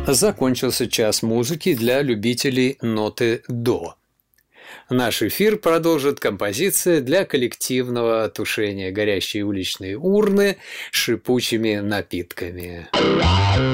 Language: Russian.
закончился час музыки для любителей ноты до. Наш эфир продолжит композиция для коллективного тушения горящей уличной урны шипучими напитками.